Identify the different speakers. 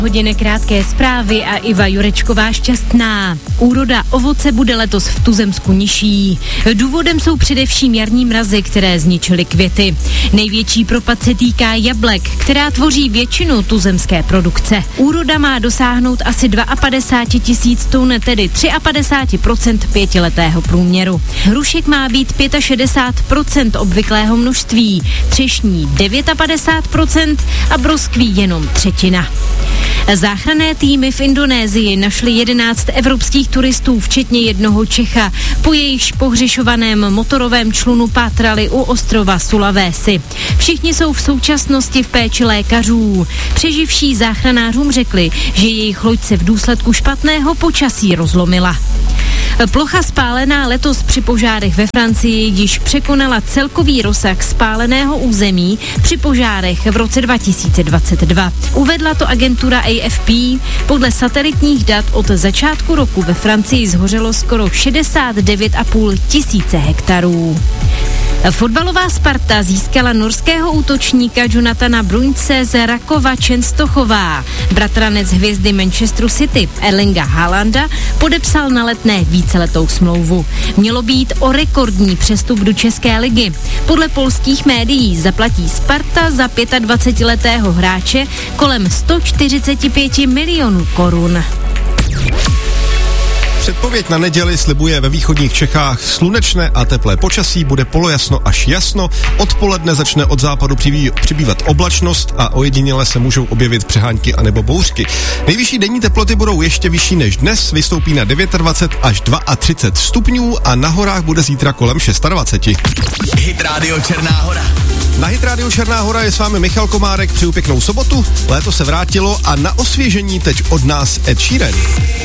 Speaker 1: Hodiny krátké zprávy a Iva Jurečková šťastná. Úroda ovoce bude letos v tuzemsku nižší. Důvodem jsou především jarní mrazy, které zničily květy. Největší propad se týká jablek, která tvoří většinu tuzemské produkce. Úroda má dosáhnout asi 52 tisíc tun, tedy 53% pětiletého průměru. Hrušek má být 65% obvyklého množství, třešní 59% a broskví jenom třetina. Záchranné týmy v Indonésii našly 11 evropských turistů, včetně jednoho Čecha. Po jejichž pohřešovaném motorovém člunu pátrali u ostrova Sulawesi. Všichni jsou v současnosti v péči lékařů. Přeživší záchranářům řekli, že jejich loď se v důsledku špatného počasí rozlomila. Plocha spálená letos při požárech ve Francii již překonala celkový rozsah spáleného území při požárech v roce 2022. Uvedla to agentura AFP. Podle satelitních dat od začátku roku ve Francii zhořelo skoro 69,5 tisíce hektarů. Fotbalová Sparta získala norského útočníka Jonathana Bruňce z Rakova Čenstochová. Bratranec hvězdy Manchesteru City Erlinga Haalanda podepsal na Letné víceletou smlouvu. Mělo být o rekordní přestup do České ligy. Podle polských médií zaplatí Sparta za 25letého hráče kolem 145 milionů korun.
Speaker 2: Předpověď na neděli slibuje ve východních Čechách slunečné a teplé počasí, bude polojasno až jasno, odpoledne začne od západu přibývat oblačnost a ojediněle se můžou objevit přehánky anebo bouřky. Nejvyšší denní teploty budou ještě vyšší než dnes, vystoupí na 29 až 32 stupňů a na horách bude zítra kolem 26.
Speaker 3: Hit Radio Černá Hora.
Speaker 2: Na Hit Radio Černá Hora je s vámi Michal Komárek, přeju pěknou sobotu, léto se vrátilo a na osvěžení teď od nás Ed Sheeran.